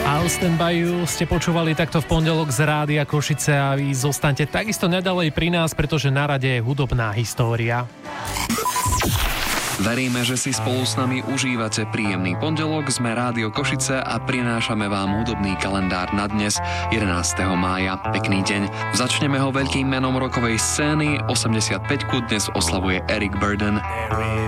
I'll Stand By You ste počúvali takto v pondelok z Rádia Košice a vy zostaňte takisto nadalej pri nás, pretože na rade je hudobná história. Veríme, že si spolu s nami užívate príjemný pondelok. Sme Rádio Košice a prinášame vám hudobný kalendár na dnes, 11. mája. Pekný deň. Začneme ho veľkým menom rokovej scény. 85-ku dnes oslavuje Eric Burdon.